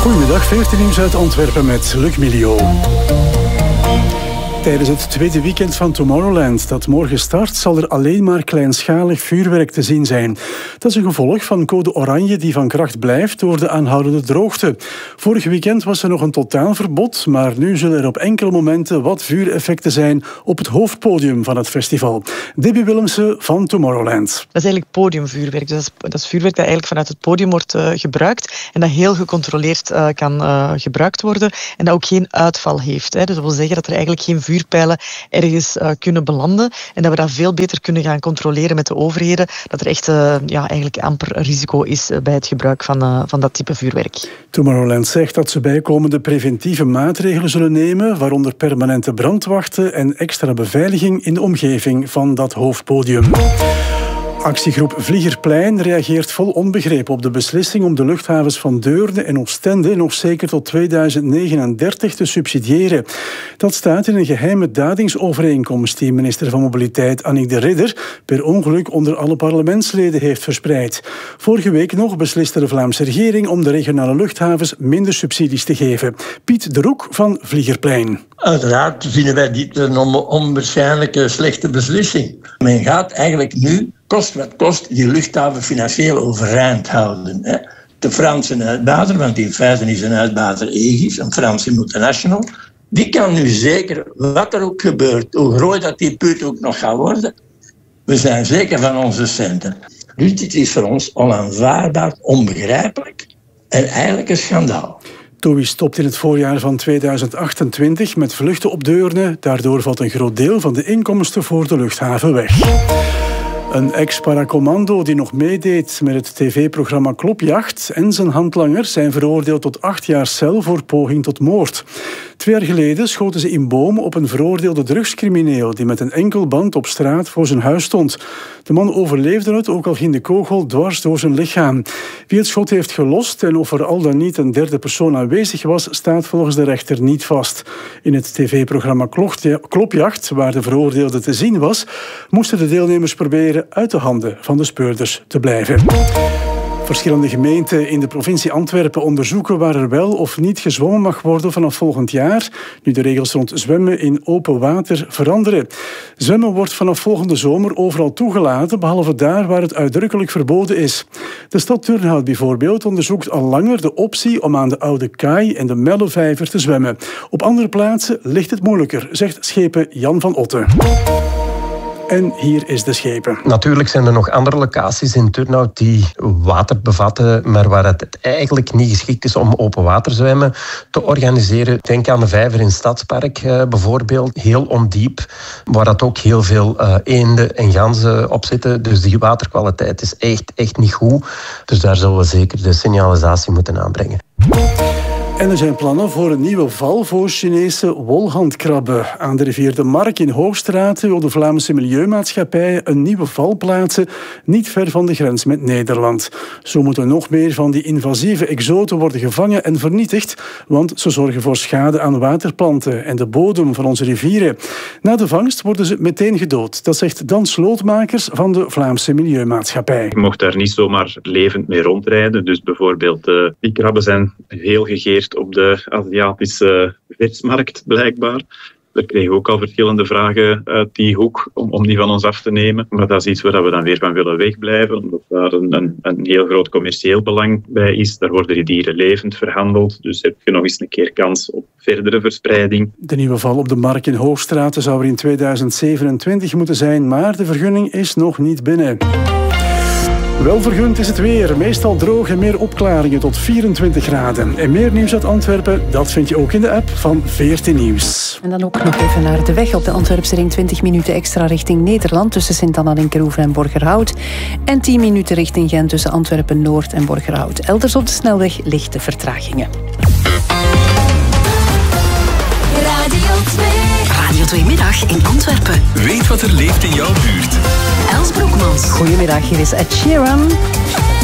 Goedemiddag, 14 nieuws uit Antwerpen met Luc Milio. Tijdens het tweede weekend van Tomorrowland, dat morgen start, zal er alleen maar kleinschalig vuurwerk te zien zijn. Dat is een gevolg van code oranje die van kracht blijft door de aanhoudende droogte. Vorig weekend was er nog een totaalverbod, maar nu zullen er op enkele momenten wat vuureffecten zijn op het hoofdpodium van het festival. Debbie Willemsen van Tomorrowland. Dat is eigenlijk podiumvuurwerk. Dus dat is vuurwerk dat eigenlijk vanuit het podium wordt gebruikt en dat heel gecontroleerd kan gebruikt worden en dat ook geen uitval heeft. Dus dat wil zeggen dat er eigenlijk geen vuurpijlen ergens kunnen belanden en dat we dat veel beter kunnen gaan controleren met de overheden, dat er echt eigenlijk amper risico is bij het gebruik van dat type vuurwerk. Tomorrowland zegt dat ze bijkomende preventieve maatregelen zullen nemen, waaronder permanente brandwachten en extra beveiliging in de omgeving van dat hoofdpodium. Actiegroep Vliegerplein reageert vol onbegrip op de beslissing om de luchthavens van Deurne en Oostende nog zeker tot 2039 te subsidiëren. Dat staat in een geheime dadingsovereenkomst die minister van Mobiliteit Annick de Ridder per ongeluk onder alle parlementsleden heeft verspreid. Vorige week nog besliste de Vlaamse regering om de regionale luchthavens minder subsidies te geven. Piet de Roek van Vliegerplein. Uiteraard vinden wij dit een onwaarschijnlijke slechte beslissing. Men gaat eigenlijk nu, kost wat kost, die luchthaven financieel overeind houden. De Franse uitbater, want in feite is een uitbater Aegis, een Franse multinational, die kan nu zeker, wat er ook gebeurt, hoe groot dat die put ook nog gaat worden, we zijn zeker van onze centen. Dus dit is voor ons onaanvaardbaar, onbegrijpelijk en eigenlijk een schandaal. TUI stopt in het voorjaar van 2028 met vluchten op Deurne. Daardoor valt een groot deel van de inkomsten voor de luchthaven weg. Een ex-paracommando die nog meedeed met het tv-programma Klopjacht en zijn handlanger zijn veroordeeld tot 8 jaar cel voor poging tot moord. 2 jaar geleden schoten ze in boom op een veroordeelde drugscrimineel die met een enkelband op straat voor zijn huis stond. De man overleefde het, ook al ging de kogel dwars door zijn lichaam. Wie het schot heeft gelost en of er al dan niet een derde persoon aanwezig was, staat volgens de rechter niet vast. In het tv-programma Klopjacht, waar de veroordeelde te zien was, moesten de deelnemers proberen uit de handen van de speurders te blijven. Verschillende gemeenten in de provincie Antwerpen onderzoeken waar er wel of niet gezwommen mag worden vanaf volgend jaar, nu de regels rond zwemmen in open water veranderen. Zwemmen wordt vanaf volgende zomer overal toegelaten, behalve daar waar het uitdrukkelijk verboden is. De stad Turnhout bijvoorbeeld onderzoekt al langer de optie om aan de Oude Kaai en de Mellevijver te zwemmen. Op andere plaatsen ligt het moeilijker, zegt schepen Jan van Otten. En hier is de schepen. Natuurlijk zijn er nog andere locaties in Turnhout die water bevatten, maar waar het eigenlijk niet geschikt is om open waterzwemmen te organiseren. Denk aan de vijver in Stadspark bijvoorbeeld, heel ondiep, waar dat ook heel veel eenden en ganzen op zitten. Dus die waterkwaliteit is echt niet goed. Dus daar zullen we zeker de signalisatie moeten aanbrengen. En er zijn plannen voor een nieuwe val voor Chinese wolhandkrabben. Aan de rivier de Mark in Hoogstraat wil de Vlaamse Milieumaatschappij een nieuwe val plaatsen, niet ver van de grens met Nederland. Zo moeten nog meer van die invasieve exoten worden gevangen en vernietigd, want ze zorgen voor schade aan waterplanten en de bodem van onze rivieren. Na de vangst worden ze meteen gedood. Dat zegt Dan Slootmakers van de Vlaamse Milieumaatschappij. Je mocht daar niet zomaar levend mee rondrijden. Dus bijvoorbeeld die krabben zijn heel gegeerd op de Aziatische vismarkt, blijkbaar. Daar kregen we ook al verschillende vragen uit die hoek om die van ons af te nemen. Maar dat is iets waar we dan weer van willen wegblijven, omdat daar een heel groot commercieel belang bij is. Daar worden die dieren levend verhandeld, dus heb je nog eens een keer kans op verdere verspreiding. De nieuwe val op de Mark in Hoogstraat zou er in 2027 moeten zijn, maar de vergunning is nog niet binnen. Wel vergund is het weer. Meestal droog en meer opklaringen tot 24 graden. En meer nieuws uit Antwerpen, dat vind je ook in de app van 14 Nieuws. En dan ook nog even naar de weg op de Antwerpse ring. 20 minuten extra richting Nederland tussen Sint-Anna en Keroeven en Borgerhout. En 10 minuten richting Gent tussen Antwerpen-Noord en Borgerhout. Elders op de snelweg lichte vertragingen. Radio 2 Middag in Antwerpen. Weet wat er leeft in jouw buurt. Els Broekmans. Goedemiddag, hier is Ed Sheeran.